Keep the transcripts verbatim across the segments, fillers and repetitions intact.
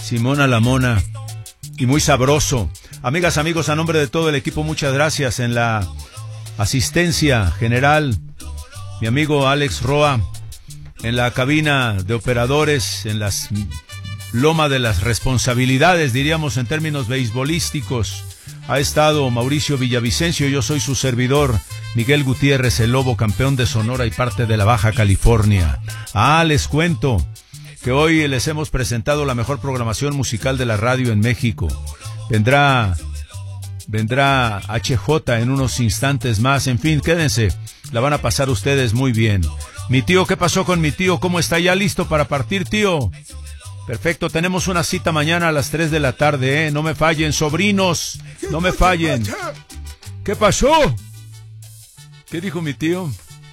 Simona la Mona. Y muy sabroso. Amigas, amigos, a nombre de todo el equipo, muchas gracias. En la asistencia general, mi amigo Alex Roa. En la cabina de operadores, en las loma de las responsabilidades, diríamos en términos beisbolísticos, ha estado Mauricio Villavicencio. Yo soy su servidor, Miguel Gutiérrez, el Lobo, campeón de Sonora y parte de la Baja California. Ah, les cuento que hoy les hemos presentado la mejor programación musical de la radio en México. Vendrá, vendrá H J en unos instantes más. En fin, quédense, la van a pasar ustedes muy bien. Mi tío, ¿qué pasó con mi tío? ¿Cómo está? ¿Ya listo para partir, tío? Perfecto, tenemos una cita mañana a las tres de la tarde, ¿eh? No me fallen, sobrinos, no me fallen. ¿Qué pasó? ¿Qué dijo mi tío?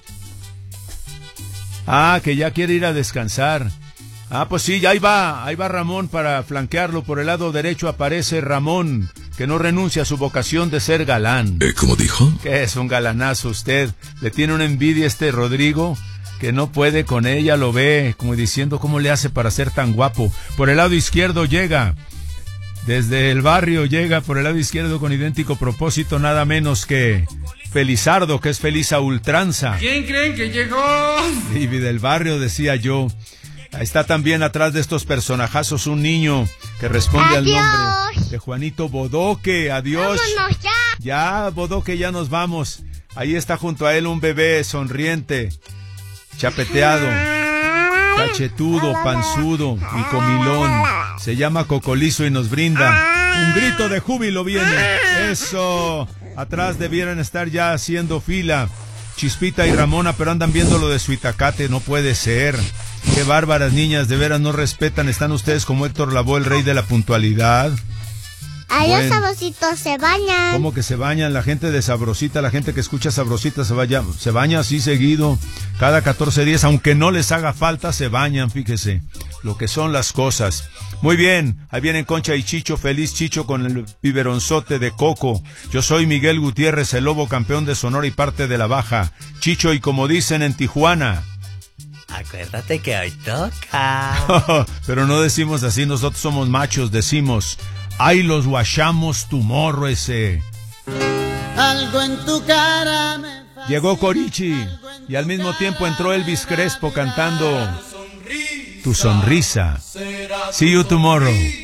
Ah, que ya quiere ir a descansar. Ah, pues sí, ahí va, ahí va Ramón para flanquearlo. Por el lado derecho aparece Ramón, que no renuncia a su vocación de ser galán. ¿Eh, cómo dijo? Que es un galanazo usted. Le tiene una envidia este Rodrigo, que no puede con ella, lo ve, como diciendo cómo le hace para ser tan guapo. Por el lado izquierdo llega, desde el barrio llega por el lado izquierdo con idéntico propósito, nada menos que Felizardo, que es feliz a ultranza. ¿Quién creen que llegó? Y del barrio, decía yo. Ahí está también atrás de estos personajazos un niño que responde Adiós. al nombre de Juanito Bodoque. Adiós. Vámonos ya. Ya, Bodoque, ya nos vamos. Ahí está junto a él un bebé sonriente, chapeteado, cachetudo, panzudo y comilón. Se llama Cocolizo y nos brinda un grito de júbilo. Viene. Eso. Atrás debieran estar ya haciendo fila Chispita y Ramona, pero andan viendo lo de su Itacate. No puede ser. Qué bárbaras niñas, de veras no respetan. Están ustedes como Héctor Lavoe, el rey de la puntualidad. Adiós, Bueno. sabrositos, se bañan. ¿Cómo que se bañan? La gente de Sabrosita, la gente que escucha Sabrosita se vaya, se baña así seguido, cada catorce días, aunque no les haga falta, se bañan, fíjese, lo que son las cosas. Muy bien, ahí vienen Concha y Chicho, feliz Chicho con el biberonzote de coco. Yo soy Miguel Gutiérrez, el Lobo, campeón de Sonora y parte de la Baja. Chicho, y como dicen en Tijuana, acuérdate que hoy toca. pero no decimos así, nosotros somos machos, decimos, ay, los guachamos tu morro ese. Algo en tu cara me fascina. Llegó Corichi y al mismo tiempo entró Elvis Crespo cantando Tu sonrisa. See you tomorrow.